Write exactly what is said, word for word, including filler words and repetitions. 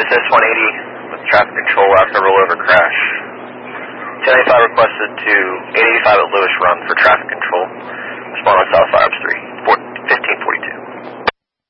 S S one eighty with traffic control after rollover crash. ten eighty-five requested to eight eighty-five at Lewis Run for traffic control. Respond on South